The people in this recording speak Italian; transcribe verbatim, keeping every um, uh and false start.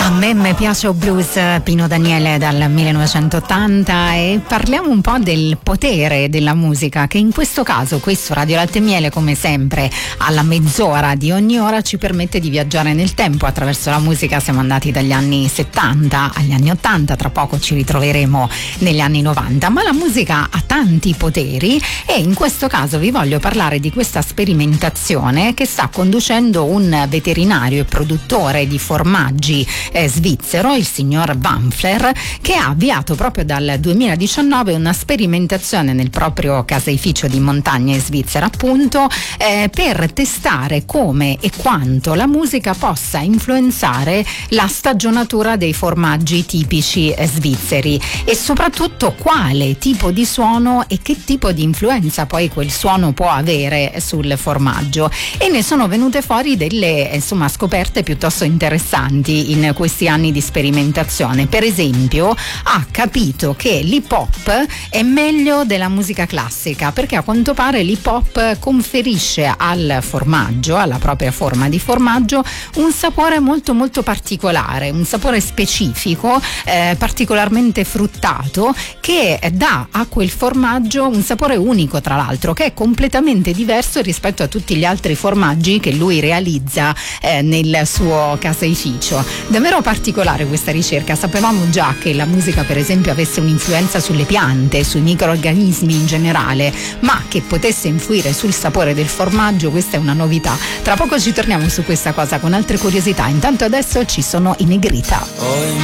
A me mi piace il blues, Pino Daniele dal millenovecentottanta, e parliamo un po' del potere della musica che in questo caso, questo Radio Latte e Miele, come sempre alla mezz'ora di ogni ora, ci permette di viaggiare nel tempo. Attraverso la musica siamo andati dagli anni settanta agli anni ottanta, tra poco ci ritroveremo negli anni novanta, ma la musica ha tanti poteri e in questo caso vi voglio parlare di questa sperimentazione che sta conducendo un veterinario e produttore di formaggi eh, svizzero, il signor Wampfler, che ha avviato proprio dal duemiladiciannove una sperimentazione nel proprio caseificio di montagna in Svizzera, appunto, eh, per testare come e quanto la musica possa influenzare la stagionatura dei formaggi tipici eh, svizzeri e soprattutto quale tipo di suono e che tipo di influenza poi quel suono può avere sul formaggio. E ne sono venute fuori delle insomma scoperte piuttosto interessanti in questi anni di sperimentazione. Per esempio, ha capito che l'hip hop è meglio della musica classica, perché a quanto pare l'hip hop conferisce al formaggio, alla propria forma di formaggio, un sapore molto molto particolare, un sapore specifico, eh, particolarmente fruttato, che dà a quel formaggio un sapore unico, tra l'altro, che è completamente diverso rispetto a tutti gli altri formaggi che lui realizza eh, nel suo caseificio. Davvero particolare questa ricerca. Sapevamo già che la musica, per esempio, avesse un'influenza sulle piante, sui microrganismi in generale, ma che potesse influire sul sapore del formaggio, questa è una novità. Tra poco ci torniamo su questa cosa con altre curiosità. Intanto adesso ci sono i Negrita.